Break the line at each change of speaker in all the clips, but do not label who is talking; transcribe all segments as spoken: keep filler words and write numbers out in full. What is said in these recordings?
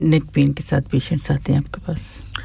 Neck pain के साथ patients आते हैं आपके पास?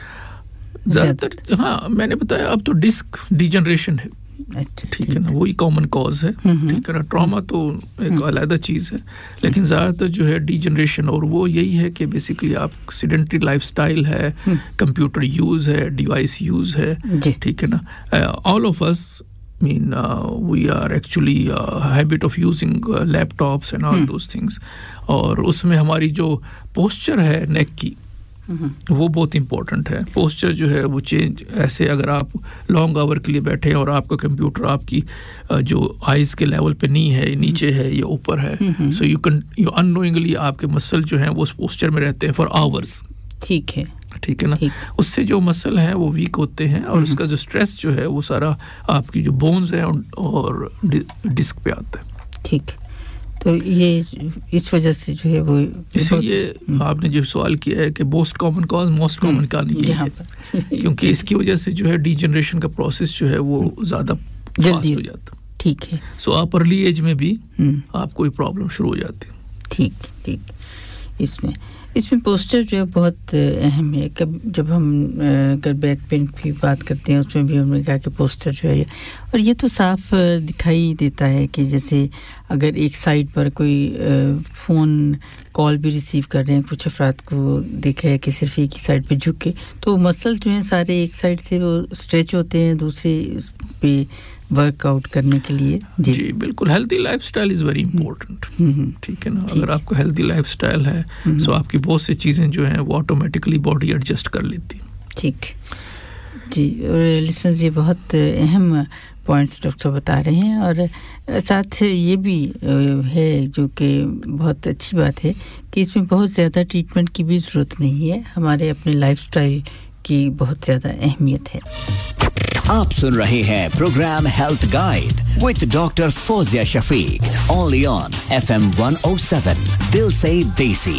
ज़्यादातर हाँ मैंने बताया अब तो डिस्क डिजनरेशन है,
अच्छा
ठीक है ना, वही कॉमन कॉज है, ठीक है ना। ट्रॉमा तो एक अलग चीज़ है, लेकिन ज़्यादातर जो है डिजनरेशन, और वो यही है कि बेसिकली आप सेडेंटरी लाइफस्टाइल है, कंप्यूटर यूज़ है, डिवाइस यूज़ है, ठीक है ना। All of us mean uh, we are actually uh, habit of using uh, laptops and all hmm. those things, और उसमें हमारी जो पोस्चर है नेक की hmm. वो बहुत इम्पोर्टेंट है। पोस्चर जो है वो चेंज, ऐसे अगर आप लॉन्ग आवर के लिए बैठे हैं और आपका कंप्यूटर आपकी uh, जो आइज़ के लेवल पे नहीं है, नीचे है या ऊपर है, so you can you unknowingly आपके मसल जो हैं वो उस पोस्चर में रहते हैं फॉर आवर्स,
ठीक है
ठीक है ना। उससे जो मसल हैं वो वीक होते हैं, और उसका जो स्ट्रेस जो है वो सारा आपकी जो बोन्स हैं और डिस्क पे आता है, ठीक।
तो ये इस वजह से जो है वो
इसलिए आपने जो सवाल किया है कि most common cause most common का नहीं है, क्योंकि इसकी वजह से जो है डिजनरेशन का प्रोसेस जो है वो ज़्यादा फास्ट हो जाता है,
ठीक है।
सो आप अर्ली एज में भी आपको कोई प्रॉब्लम शुरू हो जाती है,
ठीक ठीक। इसमें इसमें पोस्चर जो है बहुत अहम है। कब जब हम अगर बैक पेन की बात करते हैं उसमें भी हमने कहा कि पोस्चर जो है, और ये तो साफ दिखाई देता है कि जैसे अगर एक साइड पर कोई फ़ोन कॉल भी रिसीव कर रहे हैं, कुछ अफराद को देखा है कि सिर्फ एक ही साइड पे झुक के, तो मसल जो हैं सारे एक साइड से वो स्ट्रेच होते हैं दूसरे पे वर्कआउट करने के लिए।
जी, जी बिल्कुल। Healthy lifestyle is very important, ठीक है ना। अगर आपको हेल्दी लाइफस्टाइल है सो आपकी बहुत सी चीज़ें जो हैं वो ऑटोमेटिकली बॉडी एडजस्ट कर लेती है,
ठीक जी। और लिसनर्स ये बहुत अहम पॉइंट्स डॉक्टर बता रहे हैं, और साथ ये भी है जो कि बहुत अच्छी बात है कि इसमें बहुत ज़्यादा ट्रीटमेंट की भी ज़रूरत नहीं है, हमारे अपने लाइफस्टाइल की बहुत ज़्यादा अहमियत है।
आप सुन रहे हैं programme health guide with doctor Fauzia Shafiq, only on FM one oh seven दिल से देसी।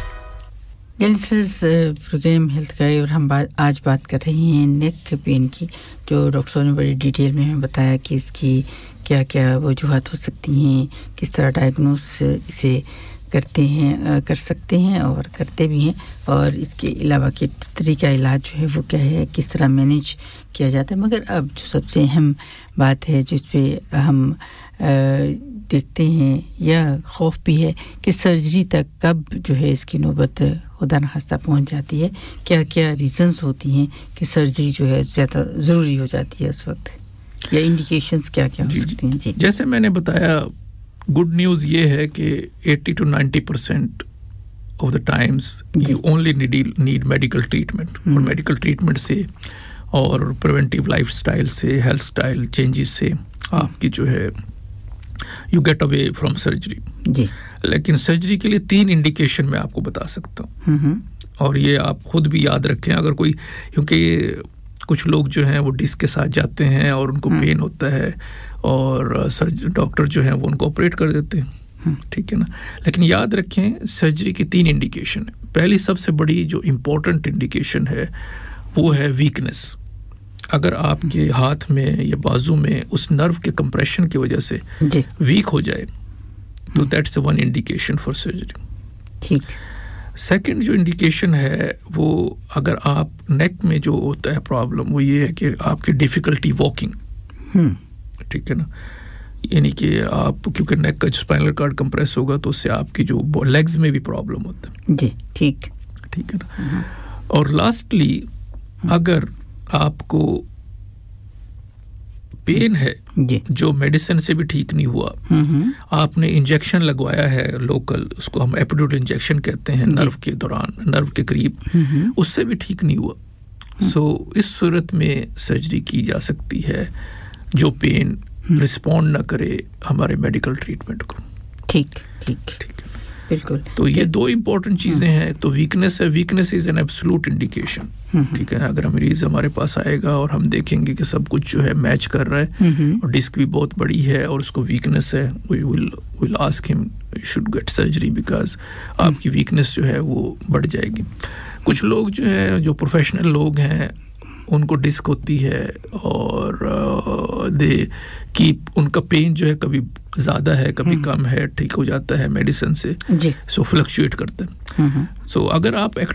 लिसनर्स प्रोग्राम हेल्थ गाइड, और हम बात आज बात कर रहे हैं नेक पेन की, जो डॉक्टर ने बड़ी डिटेल में हमें बताया कि इसकी क्या क्या वजूहात हो सकती हैं, किस तरह डायग्नोस इसे करते हैं कर सकते हैं और करते भी हैं, और इसके अलावा के तरीका इलाज जो है वो क्या है, किस तरह मैनेज किया जाता है। मगर अब जो सबसे अहम बात है जिस पे हम आ, देखते हैं या खौफ भी है कि सर्जरी तक कब जो है इसकी नौबत खुदा न खास्ता पहुंच जाती है, क्या क्या रीजंस होती हैं कि सर्जरी जो है ज़्यादा ज़रूरी हो जाती है उस वक्त, या इंडिकेशंस क्या क्या हो सकती हैं। जी,
जैसे मैंने बताया, गुड न्यूज़ ये है कि eighty to ninety percent of the times you only need need medical treatment, और मेडिकल ट्रीटमेंट से और प्रिवेंटिव लाइफस्टाइल से, हेल्थ स्टाइल चेंजेस से आपकी जो है you get away from surgery.
जी,
लेकिन सर्जरी के लिए तीन इंडिकेशन मैं आपको बता सकता हूँ, और ये आप खुद भी याद रखें अगर कोई, क्योंकि कुछ लोग जो हैं वो डिस्क के साथ जाते हैं और उनको पेन होता है और सर्जन डॉक्टर जो हैं वो उनको ऑपरेट कर देते हैं, ठीक है ना। लेकिन याद रखें सर्जरी की तीन इंडिकेशन है। पहली सबसे बड़ी जो इम्पोर्टेंट इंडिकेशन है वो है वीकनेस। अगर आपके हाथ में या बाजू में उस नर्व के कंप्रेशन की वजह से वीक हो जाए तो that's the one indication for surgery,
ठीक।
सेकंड जो इंडिकेशन है वो अगर आप नेक में जो होता है प्रॉब्लम वो ये है कि आपकी डिफ़िकल्टी वॉकिंग, ठीक है ना, यानी कि आप क्योंकि नेक का स्पाइनल कार्ड कंप्रेस होगा तो उससे आपकी जो लेग्स में भी प्रॉब्लम होता है।
जी, ठीक
ठीक है ना। और लास्टली अगर आपको पेन है जो मेडिसिन से भी ठीक नहीं हुआ, आपने इंजेक्शन लगवाया है लोकल, उसको हम एपिड्यूरल इंजेक्शन कहते हैं, नर्व के दौरान, नर्व के करीब, उससे भी ठीक नहीं हुआ, सो so, इस सूरत में सर्जरी की जा सकती है जो पेन रिस्पॉन्ड ना करे हमारे मेडिकल ट्रीटमेंट को।
ठीक ठीक ठीक बिल्कुल।
तो ये दो इम्पोर्टेंट चीज़ें हैं। तो वीकनेस है, weakness is an absolute indication, ठीक है। अगर मरीज़ हमारे पास आएगा और हम देखेंगे कि सब कुछ जो है मैच कर रहा है और डिस्क भी बहुत बड़ी है और उसको वीकनेस है, we will will ask him you should get surgery because आपकी वीकनेस जो है वो बढ़ जाएगी। कुछ लोग जो हैं जो प्रोफेशनल लोग हैं ان کو ڈسک ہوتی ہے اور دے کیپ ان کا پین جو ہے کبھی زیادہ ہے کبھی کم ہے ٹھیک ہو جاتا ہے میڈیسن سے
جی
سو فلکچویٹ کرتا ہے سو اگر آپ